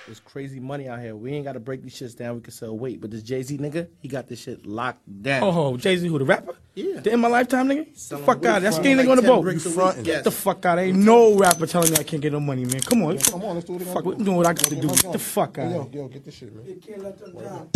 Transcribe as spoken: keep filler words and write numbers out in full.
There's crazy money out here. We ain't got to break these shits down. We can sell weight. But this Jay-Z nigga, he got this shit locked down. Oh, Jay-Z who, the rapper? Yeah. The In My Lifetime nigga? Get the fuck out. That skinny like nigga on the ten boat. bricks a week. Get Yes. the fuck out. Ain't no rapper telling me I can't get no money, man. Come on. Come on, let's do it again. Fuck, we doing what I got to do. Get the fuck out. Yo, yo, get this shit, man. You can't let them down.